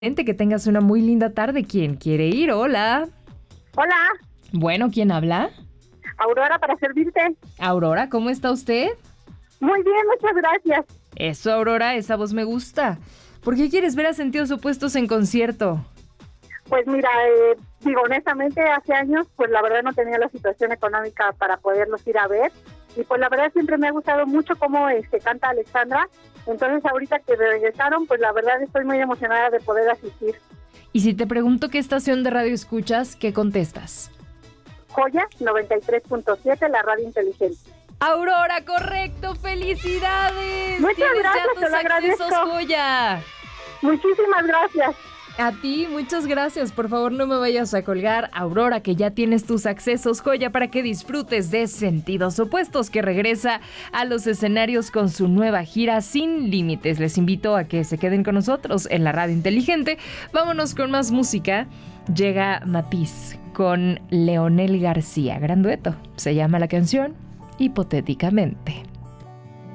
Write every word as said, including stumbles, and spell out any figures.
Que tengas una muy linda tarde. ¿Quién quiere ir? Hola. Hola, Bueno, ¿quién habla? Aurora, para servirte. Aurora, ¿cómo está usted? Muy bien, muchas gracias. Eso, Aurora, esa voz me gusta. ¿Por qué quieres ver a Sentidos Opuestos en concierto? Pues mira, eh, digo, honestamente, hace años, pues la verdad no tenía la situación económica para poderlos ir a ver. Y pues la verdad siempre me ha gustado mucho cómo este, canta Alexandra. Entonces ahorita que regresaron, pues la verdad estoy muy emocionada de poder asistir. Y si te pregunto qué estación de radio escuchas, ¿qué contestas? Joya noventa y tres punto siete, la radio inteligente. Aurora, correcto, felicidades. Muchas Tienes gracias, ya te tus lo accesos, agradezco. Joya. Muchísimas gracias. A ti, muchas gracias. Por favor, no me vayas a colgar, Aurora, que ya tienes tus accesos, Joya, para que disfrutes de Sentidos Opuestos, que regresa a los escenarios con su nueva gira Sin Límites. Les invito a que se queden con nosotros en la radio inteligente. Vámonos con más música. Llega Matiz con Leonel García. Gran dueto. Se llama la canción Hipotéticamente.